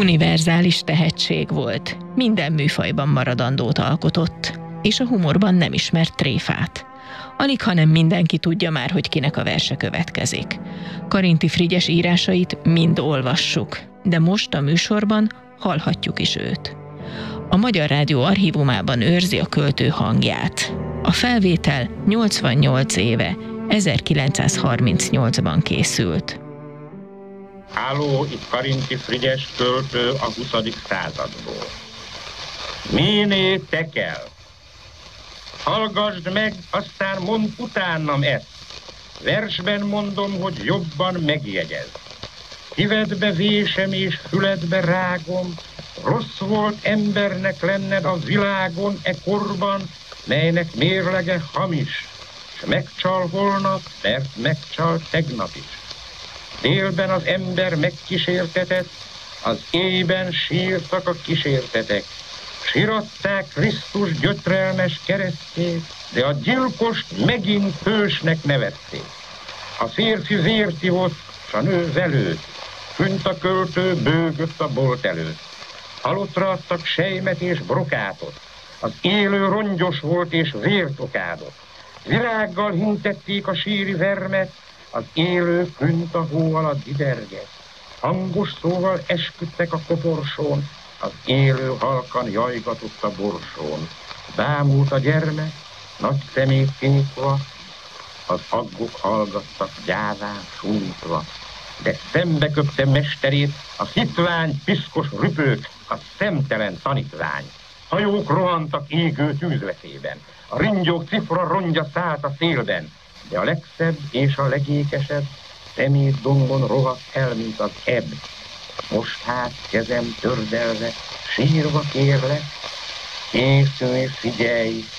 Univerzális tehetség volt, minden műfajban maradandót alkotott, és a humorban nem ismert tréfát. Alighanem mindenki tudja már, hogy kinek a verse következik. Karinti Frigyes írásait mind olvassuk, de most a műsorban hallhatjuk is őt. A Magyar Rádió archívumában őrzi a költő hangját. A felvétel 88 éve, 1938-ban készült. Háló, itt Karinti Frigyes költő a 20. századból. Miné tekel? Hallgasd meg, aztán mondd utánam ezt. Versben mondom, hogy jobban megjegyez. Szívedbe vésem és füledbe rágom, rossz volt embernek lenned a világon e korban, melynek mérlege hamis, s megcsal holnap, mert megcsal tegnap is. Délben az ember megkísértetett, az éjben sírtak a kísértetek. Siratták Krisztus gyötrelmes keresztjét, de a gyilkost megint hősnek nevezték. A férfi vért ivott, s a nő velőt, fünt a költő bőgött a bolt előtt. Halottra adtak sejmet és brokátot, az élő rongyos volt és vért okádott. Virággal hintették a síri vermet, az élő fünt a hó alatt diderget. Hangos szóval esküdtek a koporsón, az élő halkan jajgatott a borsón. Bámult a gyermek, nagy szemét kinyitva, az aggok hallgattak gyáván sújtva. De szembe köpte mesterét a hitvány, piszkos rüpők, a szemtelen tanítvány. Hajók rohantak égő tűzveszében, a ringyók cifra rongya szállt a szélben, de a legszebb és a legékesebb szemét dombon rohadt el, mint az ebb. Most hát kezem tördelve, sírva kérlek, készülj, figyelj,